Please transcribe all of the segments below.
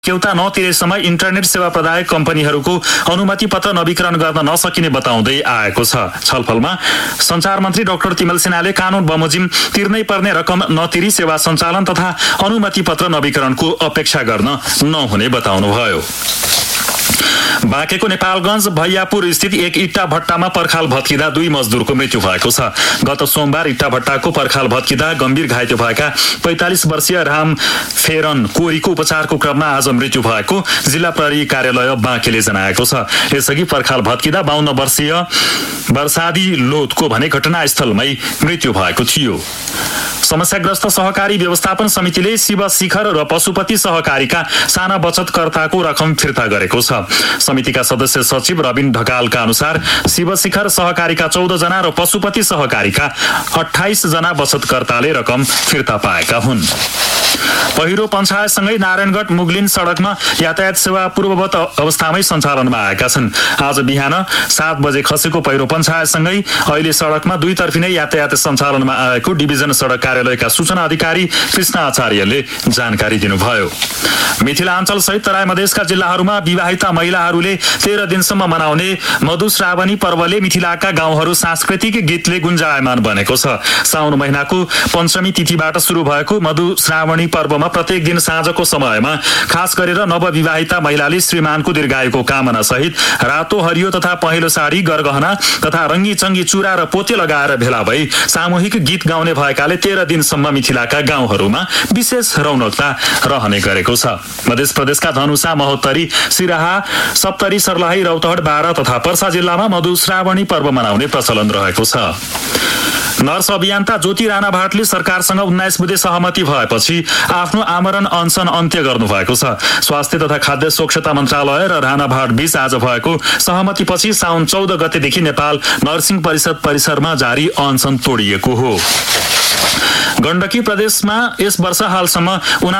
क्यौता नतिरेसम्म internet सेवा प्रदायक कम्पनीहरूको अनुमति पत्र नवीकरण गर्न नसकिने बताउँदै आएको छ। छलफलमा सञ्चार मन्त्री डाक्टर तिमल सिन्हाले कानून बमोजिम तिर्नै पर्ने रकम नतिरी सेवा सञ्चालन तथा अनुमति पत्र नवीकरणको अपेक्षा गर्न नहुने बताउनुभयो। बाँकेको नेपालगञ्ज भैयापुर स्थित एक इट्टा भट्टामा पर्खाल भत्किँदा 2 मजदुरको मृत्यु भएको छ। गत सोमबार इट्टा भट्टाको पर्खाल भत्किँदा गम्भीर घाइते भएका 45 वर्षीय राम फेरन कोरीको उपचारको क्रममा आज मृत्यु भएको जिल्ला प्रहरी कार्यालय बाँकेले जनाएको छ। यसअघि पर्खाल भत्किँदा 52 वर्षीय वर्षादी लोधको भने घटनास्थलमै मृत्यु भएको थियो। समस्याग्रस्त सहकारी व्यवस्थापन समितिले शिव शिखर र पशुपति सहकारीका साना बचतकर्ताको रकम फिर्ता गरेको छ। समितिका सदस्य सचिव रबिन ढकालका अनुसार शिव शिखर सहकारीका 14 जना र पशुपति सहकारीका 28 जना बचतकर्ताले रकम फिर्ता पाएका हुन्। पहिरो पञ्चायतसँगै नारायणगढ मुगलिन सडकमा यातायात सेवा पूर्ववत अवस्थामै सञ्चालनमा आएका छन्। आज बिहान 7 बजे खसेको पहिरो पञ्चायतसँगै अहिले सडकमा 2 तर्फी नै यातायात सञ्चालनमा आएको डिभिजन सडक कार्यालयका सूचना अधिकारी कृष्ण आचार्यले जानकारी दिनुभयो। मिथिलाञ्चल सहित तराई मधेसका जिल्लाहरूमा विवाहिता महिलाहरूले 13 दिनसम्म मनाउने मधुश्रावणी पर्वले मिथिलाका गाउँहरू सांस्कृतिक गीतले गुन्जायमान बनेको छ। साउन महिनाको पञ्चमी तिथिबाट सुरु भएको मधुश्रावणी पर्वमा प्रत्येक दिन साँझको समयमा खास गरेर नवविवाहिता महिलाले श्रीमानको दीर्घायुको कामना सहित रातो हरियो तथा पहेँलो साडी गरगहना तथा रङ्गी चङ्गी चुरा र पोते लगाएर भेला भई सामूहिक गीत गाउने भएकाले 13 दिनसम्म मिथिलाका गाउँहरूमा विशेष रौनकता रहने गरेको छ। मध्य प्रदेशका धनुषा महोत्तरी सिराहा सप्तरी सर्लाही रौतहट बारा तथा पर्सा जिल्लामा मधुश्रावणी पर्व मनाउने प्रचलन रहेको छ। नर्स अभियन्ता ज्योति राणा भाटले सरकारसँग 19 बुँदे सहमति भएपछि आफ्नो आमरण अनसन अन्त्य गर्नुभएको छ। स्वास्थ्य तथा खाद्य स्वच्छता मन्त्रालय र राणा भाट बीच आज भएको सहमतिपछि साउन 14 गतेदेखि नेपाल नर्सिङ परिषद परिसरमा जारी अनसन तोडिएको हो। गण्डकी प्रदेशमा यस वर्ष हालसम्म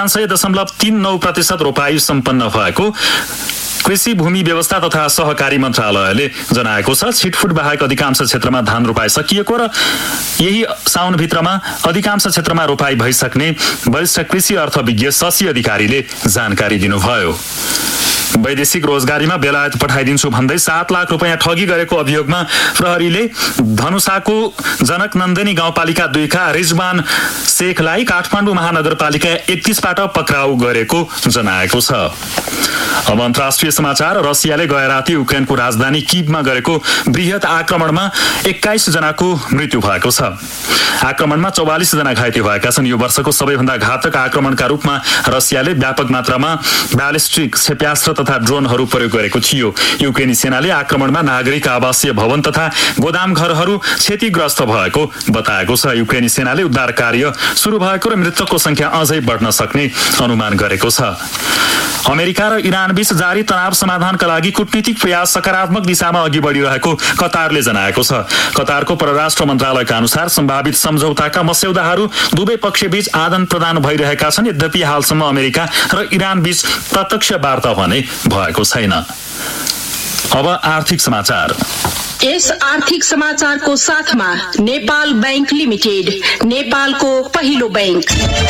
79.39% रोपाई सम्पन्न भएको कृषि भूमि व्यवस्था तथा सहकारी मन्त्रालयले जनाएको छ। छिटफुट बाहेक अधिकांश क्षेत्रमा धान रोपाई सकिएको र यही साउनभित्रमा अधिकांश क्षेत्रमा रोपाई भइसक्ने वरिष्ठ कृषि अर्थविज्ञ शशि अधिकारीले जानकारी दिनुभयो। वैदेशिक रोजगारीमा बेलायत पठाइदिन्छु भन्दै 7 लाख रुपैयाँ ठगी गरेको अभियोगमा प्रहरीले धनुषाको जनक नन्दनी गाउँपालिका 2 का रिजवान शेखलाई काठमाडौँ महानगरपालिका 31बाट पक्राउ गरेको जनाएको छ। अब अन्तर्राष्ट्रिय समाचार। रसियाले गए राति युक्रेनको राजधानी कीवमा गरेको बृहत आक्रमणमा 21 जनाको मृत्यु भएको छ। आक्रमणमा 44 जना घाइते भएका छन्। यो वर्षको सबैभन्दा घातक आक्रमणका रूपमा रसियाले व्यापक मात्रामा ब्यालिस्टिक क्षेप्यास्त्र तथा ड्रोनहरू प्रयोग गरेको थियो। युक्रेनी सेनाले आक्रमणमा नागरिक आवासीय भवन तथा गोदाम घरहरू क्षतिग्रस्त भएको बताएको छ। युक्रेनी सेनाले उद्धार कार्य सुरु भएको र मृतकको संख्या अझै बढ्न सक्ने अनुमान गरेको छ। अमेरिका र इरान बीच जारी तनाव समाधानका लागि कूटनीतिक प्रयास सकारात्मक दिशामा अघि बढिरहेको कतारले जनाएको छ। कतारको परराष्ट्र मन्त्रालयका अनुसार सम्भावित सम्झौताका मस्यौदाहरू दुवै पक्षबीच आदान प्रदान भइरहेका छन्। यद्यपि हालसम्म अमेरिका र इरान बीच प्रत्यक्ष वार्ता भने भएको छैन। अब आर्थिक समाचार। यस आर्थिक समाचारको साथमा नेपाल बैंक लिमिटेड, नेपालको पहिलो बैंक।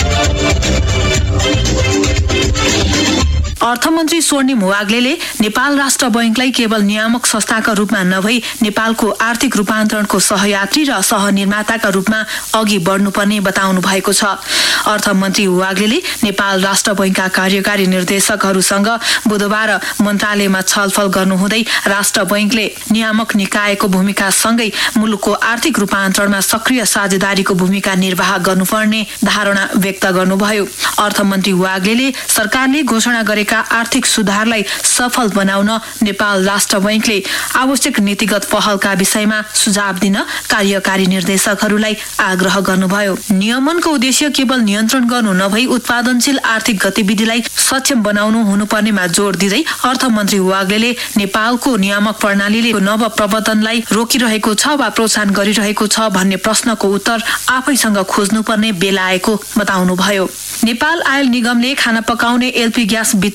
अर्थमन्त्री स्वर्णिम वाग्लेले नेपाल राष्ट्र बैंकलाई केवल नियामक संस्थाका रूपमा नभई नेपालको आर्थिक रूपान्तरणको सहयात्री र सहनिर्माताका रूपमा अघि बढ्नुपर्ने बताउनु भएको छ। अर्थमन्त्री वाग्लेले नेपाल राष्ट्र बैंकका कार्यकारी निर्देशकहरूसँग बुधबार मन्त्रालयमा छलफल गर्नुहुँदै राष्ट्र बैंकले नियामक निकायको भूमिका सँगै मुलुकको आर्थिक रूपान्तरणमा सक्रिय साझेदारीको भूमिका निर्वाह गर्नुपर्ने धारणा व्यक्त गर्नुभयो। अर्थमन्त्री वाग्लेले सरकारले घोषणा गरेका आर्थिक सुधारलाई सफल बनाउन नेपाल राष्ट्र बैंकले आवश्यक नीतिगत पहलका विषयमा सुझाव दिन कार्यकारी निर्देशकहरूलाई आग्रह गर्नुभयो। नियमनको उद्देश्य केवल नियन्त्रण गर्नु नभई उत्पादनशील आर्थिक गतिविधिलाई सक्षम बनाउनु हुनुपर्नेमा जोड़ दिँदै अर्थमन्त्री वाग्लेले नेपालको नियामक प्रणालीले नव प्रवर्तनलाई रोकिरहेको छ वा प्रोत्साहन गरिरहेको छ भन्ने प्रश्नको उत्तर आफैसँग खोज्नुपर्ने बेला आएको बताउनुभयो। नेपाल आयल निगमले खाना पकाउने एलपी ग्यास वितरण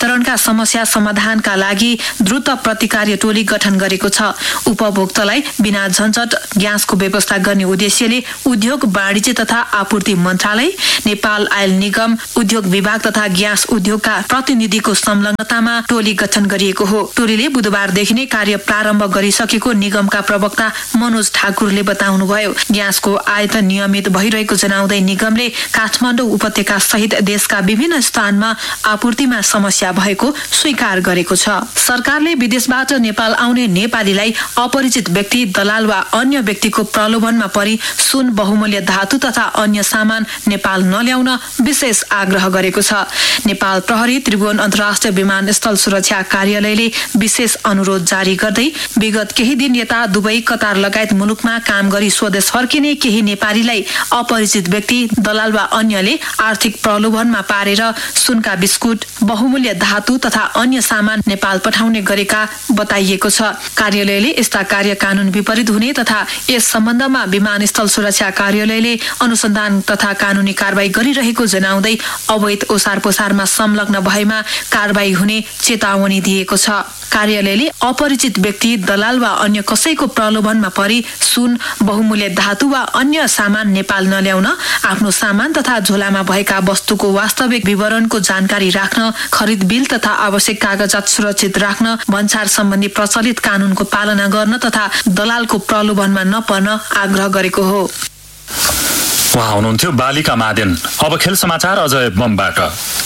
वितरणका समस्या समाधानका लागि द्रुत प्रतिकार्य टोली गठन गरेको छ। उपभोक्तालाई बिना झन्झट ग्यासको व्यवस्था गर्ने उद्देश्यले उद्योग वाणिज्य तथा आपूर्ति मन्त्रालय, नेपाल आयल निगम, उद्योग विभाग तथा ग्यास उद्योगका प्रतिनिधिको संलग्नतामा टोली गठन गरिएको हो। टोलीले बुधबारदेखि नै कार्य प्रारम्भ गरिसकेको निगमका प्रवक्ता मनोज ठाकुरले बताउनुभयो। ग्यासको आयात नियमित भइरहेको जनाउँदै निगमले काठमाडौँ उपत्यका सहित देशका विभिन्न स्थानमा आपूर्तिमा समस्या भएको स्वीकार गरेको छ। सरकारले विदेशबाट नेपाल आउने नेपालीलाई अपरिचित व्यक्ति, दलाल वा अन्य व्यक्तिको प्रलोभनमा परि सुन, बहुमूल्य धातु तथा अन्य सामान नेपाल नल्याउन विशेष आग्रह गरेको छ। नेपाल प्रहरी त्रिभुवन अन्तर्राष्ट्रिय विमानस्थल सुरक्षा कार्यालयले विशेष अनुरोध जारी गर्दै विगत केही दिन यता दुबई, कतार लगायत मुलुकमा काम गरी स्वदेश फर्किने केही नेपालीलाई अपरिचित व्यक्ति, दलाल वा अन्यले आर्थिक प्रलोभनमा पारेर सुनका बिस्कुट, बहुमूल्य धातु तथा अन्य सामान नेपाल पठाउने गरेका बताइएको छ। कार्यालयले यस्ता कार्य कानून विपरीत हुने तथा यस सम्बन्धमा विमानस्थल सुरक्षा कार्यालयले अनुसन्धान तथा कानूनी कारबाही गरिरहेको जनाउँदै अवैध ओसार पोसारमा संलग्न भएमा कारबाही हुने चेतावनी दिएको छ। कार्यालयले अपरिचित व्यक्ति, दलाल वा अन्य कसैको प्रलोभनमा परि सुन, बहुमूल्य धातु वा अन्य सामान नेपाल नल्याउन, आफ्नो सामान तथा झोलामा भएका वस्तुको वास्तविक विवरणको जानकारी राख्न, खरिद बिल तथा आवश्यक कागजात सुरक्षित राख्न, भन्सार सम्बन्धी प्रचलित कानूनको पालना गर्न तथा दलालको प्रलोभनमा नपर्न आग्रह गरेको हो। उहाँ हुनुहुन्थ्यो बालिका मादेन। अब खेल समाचार अजय बमबाट।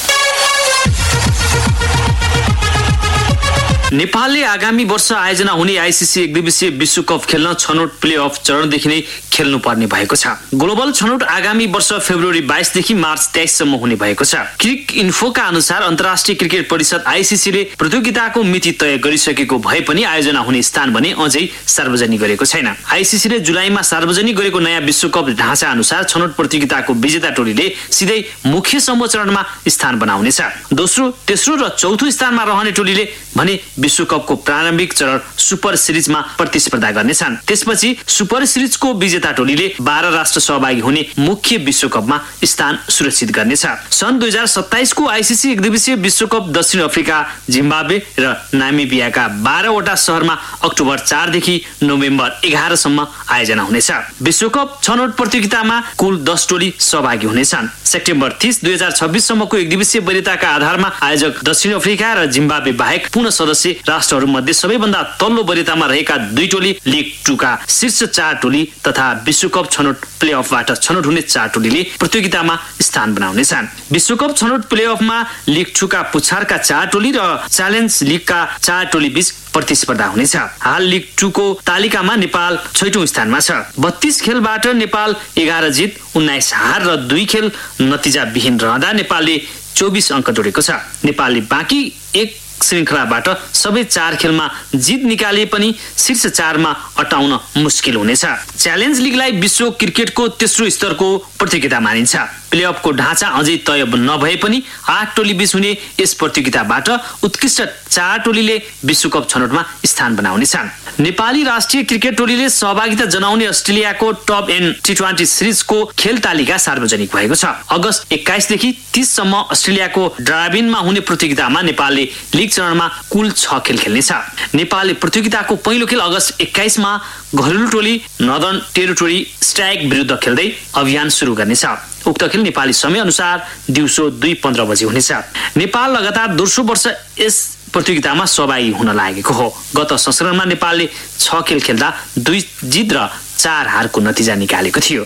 नेपालले आगामी वर्ष आयोजना हुने आईसीसी एकदिवसीय विश्वकप खेल्न छनौट प्लेअफ चरणदेखि नै खेल्नुपर्ने भएको छ। ग्लोबल छनौट आगामी वर्ष फेब्रुअरी 22 देखि मार्च 23 सम्म हुने भएको छ। क्रिक इन्फोका अनुसार अन्तर्राष्ट्रिय क्रिकेट परिषद आईसीसीले प्रतियोगिताको मिति तय गरिसकेको भए पनि आयोजना हुने स्थान भने अझै सार्वजनिक गरेको छैन। आईसीसीले जुलाईमा सार्वजनिक गरेको नयाँ विश्वकप ढाँचा अनुसार छनौट प्रतियोगिताको विजेता टोलीले सिधै मुख्य समूह चरणमा स्थान बनाउनेछ। दोस्रो, तेस्रो र चौथो स्थानमा रहने टोलीले भने विश्वकपको प्रारम्भिक चरण सुपर सिरिजमा प्रतिस्पर्धा गर्नेछन्। त्यसपछि सुपर सिरिजको विजेता टोलीले 12 राष्ट्र सहभागी हुने मुख्य विश्वकपमा स्थान सुरक्षित गर्नेछ। सन् 2027 को आईसीसी एकदिवसीय विश्वकप दक्षिण अफ्रिका, जिम्बाब्वे र नामिबियाका 12 वटा शहरमा अक्टोबर 4 देखि नोभेम्बर 11 सम्म आयोजना हुनेछ। विश्वकप छनौट प्रतियोगितामा कुल 10 टोली सहभागी हुनेछन्। सेप्टेम्बर 30, 2026 सम्मको एकदिवसीय वरियताका आधारमा आयोजक दक्षिण अफ्रिका र जिम्बाब्वे बाहेक पूर्ण सदस्य राष्ट्रहरूमध्ये सबैभन्दा तल्लो वरियतामा रहेका 2 टोली, लिग 2 का शीर्ष 4 टोली तथा विश्वकप छनौट प्लेअफबाट छनौट हुने 4 टोलीले प्रतियोगितामा स्थान बनाउनेछन्। विश्वकप छनौट प्लेअफमा लिग 2 का पुछारका 4 टोली र च्यालेन्ज लिगका 4 टोली बीच प्रतिस्पर्धा हुनेछ। हाल लिग 2 को तालिकामा नेपाल 6औं स्थानमा छ। 32 खेलबाट नेपाल 11 जित, 19 हार र 2 खेल नतिजा विहीन रहँदा नेपालले 24 अङ्क जोडेको छ। नेपालले बाँकी एक श्रृङ्खलाबाट सबै 4 खेलमा जित निकाले पनि शीर्ष 4 मा अटाउन मुस्किल हुनेछ। च्यालेन्ज लिगलाई विश्व क्रिकेटको तेस्रो स्तरको प्रतियोगिता मानिन्छ। प्लेअफको ढाँचा अझै तय नभए पनि 8 टोली बीच हुने यस प्रतियोगिताबाट उत्कृष्ट 4 टोलीले विश्वकप छनौटमा स्थान बनाउनेछन्। नेपाली राष्ट्रिय क्रिकेट टोलीले सहभागिता जनाउने अस्ट्रेलियाको टप एन्ड टी20 सिरिजको खेल तालिका सार्वजनिक भएको छ। अगस्त 21 देखि 30 सम्म अस्ट्रेलियाको ड्राबिनमा हुने प्रतियोगितामा नेपालले लिग चरणमा कुल 6 खेल खेल्नेछ। नेपालले प्रतियोगिताको पहिलो खेल अगस्त 21 मा घरेलु टोली नर्दर्न टेरिटोरी स्ट्राइक विरुद्ध खेल्दै अभियान सुरु गर्नेछ। उक्त खेल नेपाली समय अनुसार दिउँसो 2:15 बजे हुनेछ। नेपाल लगातार दोस्रो वर्ष यस प्रतियोगितामा सहभागी हुन लागेको हो। गत संस्करणमा नेपालले 6 खेल खेल्दा 2 जित र 4 हारको नतिजा निकालेको थियो।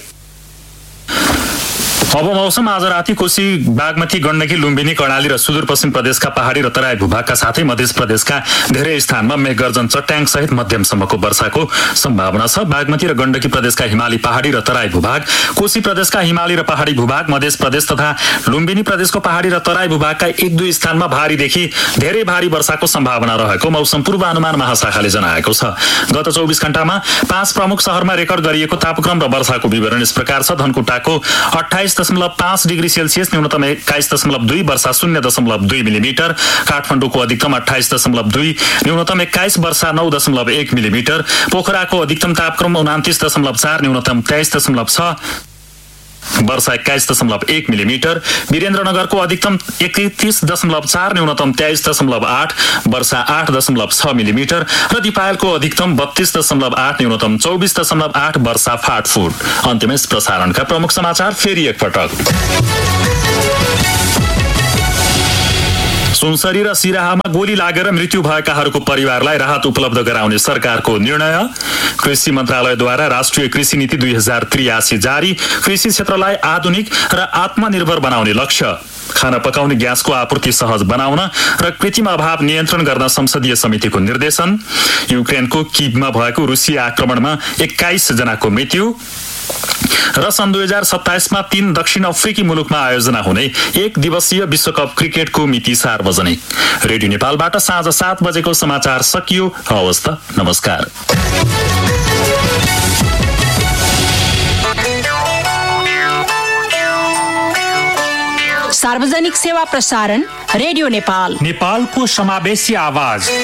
अब मौसम। आज राति कोशी, बागमती, गण्डकी, लुम्बिनी, कर्णाली र सुदूरपश्चिम प्रदेशका पहाडी र तराई भूभागका साथै मध्य प्रदेशका धेरै स्थानमा मेघगर्जन, चट्याङ सहित मध्यमसम्मको वर्षाको सम्भावना छ। बागमती र गण्डकी प्रदेशका हिमाली पहाडी र तराई भूभाग, कोशी प्रदेशका हिमाली र पहाडी भूभाग, मध्य प्रदेश तथा लुम्बिनी प्रदेशको पहाडी र तराई भूभागका 1-2 स्थानमा भारीदेखि धेरै भारी वर्षाको सम्भावना रहेको मौसम पूर्वानुमान महाशाखाले जनाएको छ। गत 24 घण्टामा 5 प्रमुख शहरमा रेकर्ड गरिएको तापक्रम र वर्षाको विवरण यस प्रकार छ। धनकुटाको 28.5 डिग्री सेल्सियस, न्यूनतम 21.2, वर्षा 0.2 मिलिमिटर। काठमाडौँको अधिकतम 28.2, न्यूनतम 21, वर्षा 9.1 मिलिमिटर। पोखराको अधिकतम तापक्रम 29.4, न्यूनतम 23.6, वर्षा 21.1 मिलिमिटर, वीरेन्द्रनगरको अधिकतम 31.4, न्यूनतम 23.8, वर्षा 8.6 मिलिमिटर र दिपायलको अधिकतम 32.8, न्यूनतम 24.8, वर्षा फाटफुट। अन्त्यमा प्रसारणका प्रमुख समाचार फेरि एकपटक। सुनसरी र सिराहामा गोली लागेर मृत्यु भएकाहरूको परिवारलाई राहत उपलब्ध गराउने सरकारको निर्णय। कृषि मन्त्रालयद्वारा राष्ट्रिय कृषि नीति 2083 जारी, कृषि क्षेत्रलाई आधुनिक र आत्मनिर्भर बनाउने लक्ष्य। खाना पकाउने ग्यासको आपूर्ति सहज बनाउन र कृत्रिम अभाव नियन्त्रण गर्न संसदीय समितिको निर्देशन। युक्रेनको किभमा भएको रुसी आक्रमणमा 21 जनाको मृत्यु र सन् 2027मा 3 दक्षिण अफ्रिकी मुलुकमा आयोजना हुने 1 दिवसीय विश्वकप क्रिकेटको मिति सार्वजनिक। रेडियो नेपालबाट साँझ 7 बजेको समाचार सकियो। हवस् त, नमस्कार। सार्वजनिक सेवा प्रसारण रेडियो नेपाल, नेपालको समावेशी आवाज।